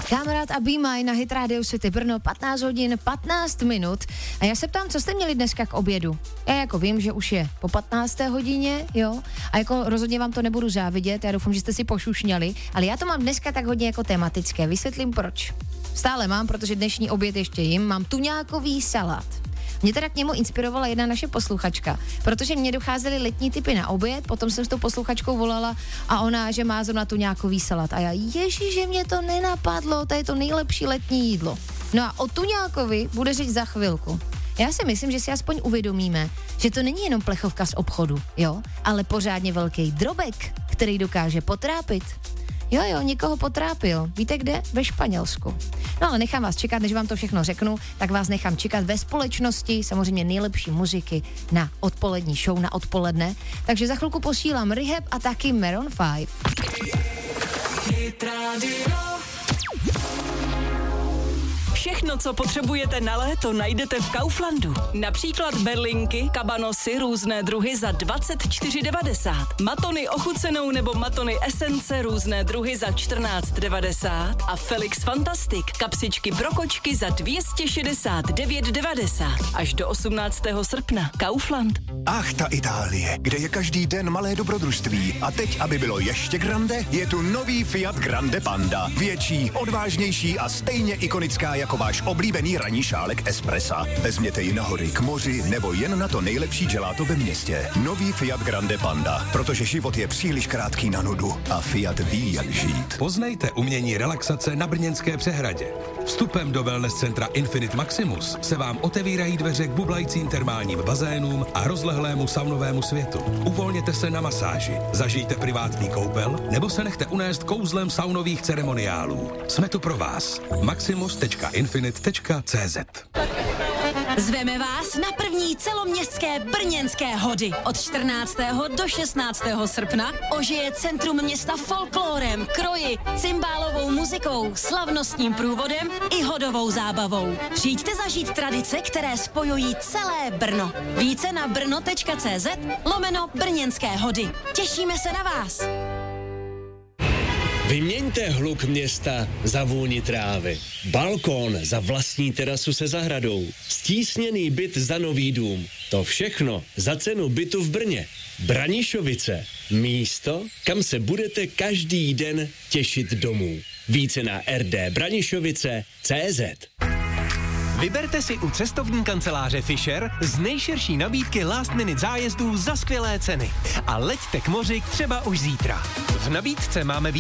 Kamarád a Be Mine na Hit Radio City Brno, 15 hodin, 15 minut. A já se ptám, co jste měli dneska k obědu? Já jako vím, že už je po 15. hodině, jo, a jako rozhodně vám to nebudu závidět, já doufám, že jste si pošušňali, ale já to mám dneska tak hodně jako tematické, vysvětlím proč. Stále mám, protože dnešní oběd ještě jim, mám tuňákový salát. Mě teda k němu inspirovala jedna naše posluchačka, protože mě docházely letní typy na oběd, potom jsem s tou posluchačkou volala a ona, že má zrovna tuňákový salát. A já, ježiže, mě to nenapadlo, to je to nejlepší letní jídlo. No a o tuňákovi bude řeč za chvilku. Já si myslím, že si aspoň uvědomíme, že to není jenom plechovka z obchodu, jo, ale pořádně velký drobek, který dokáže potrápit. Jo, někoho potrápil. Víte kde? Ve Španělsku. No ale nechám vás čekat, než vám to všechno řeknu, tak vás nechám čekat ve společnosti, samozřejmě nejlepší muziky na odpolední show, na odpoledne. Takže za chvilku posílám Rehab a taky Maroon 5. Všechno, co potřebujete na léto, najdete v Kauflandu. Například berlinky, kabanosy, různé druhy za 24,90. Matony ochucenou nebo matony esence, různé druhy za 14,90. A Felix Fantastic, kapsičky pro kočky za 269,90. Až do 18. srpna. Kaufland. Ach, ta Itálie, kde je každý den malé dobrodružství. A teď, aby bylo ještě grande, je tu nový Fiat Grande Panda. Větší, odvážnější a stejně ikonická jako váš oblíbený ranní šálek espressa. Vezměte ji na hory, k moři nebo jen na to nejlepší gelato ve městě. Nový Fiat Grande Panda, protože život je příliš krátký na nudu a Fiat ví, jak žít. Poznejte umění relaxace na Brněnské přehradě. Vstupem do wellness centra Infinite Maximus se vám otevírají dveře k bublajícím termálním bazénům a rozlehlému saunovému světu. Uvolněte se na masáži, zažijte privátní koupel nebo se nechte unést kouzlem saunových ceremoniálů. Jsme tu pro vás. maximus.infinite.cz. Zveme vás na první celoměstské brněnské hody. Od 14. do 16. srpna ožije centrum města folklórem, kroji, cymbálovou muzikou, slavnostním průvodem i hodovou zábavou. Přijďte zažít tradice, které spojují celé Brno. Více na brno.cz/brněnské hody. Těšíme se na vás. Vyměňte hluk města za vůni trávy. Balkón za vlastní terasu se zahradou. Stísněný byt za nový dům. To všechno za cenu bytu v Brně. Branišovice. Místo, kam se budete každý den těšit domů. Více na rdbranišovice.cz. Vyberte si u cestovní kanceláře Fisher z nejširší nabídky last minute zájezdů za skvělé ceny. A leďte k moři třeba už zítra. V nabídce máme